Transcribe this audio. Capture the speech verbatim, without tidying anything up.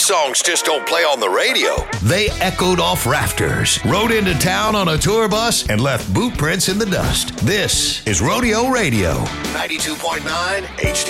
songs just don't play on the radio. They echoed off rafters, rode into town on a tour bus, and left boot prints in the dust. This is Rodeo Radio, ninety-two point nine H D.